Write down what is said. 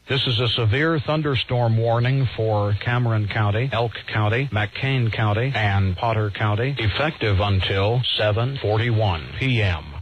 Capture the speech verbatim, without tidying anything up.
This is a severe thunderstorm warning for Cameron County, Elk County, McCain County, and Potter County, effective until seven forty-one p m